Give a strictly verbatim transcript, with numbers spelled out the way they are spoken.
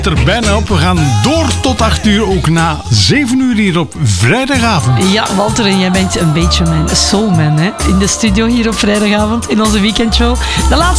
Er bijna op. We gaan door tot acht uur, ook na zeven uur hier op vrijdagavond. Ja, Walter, en jij bent een beetje mijn soulman, hè? In de studio hier op vrijdagavond, in onze weekendshow. De laatste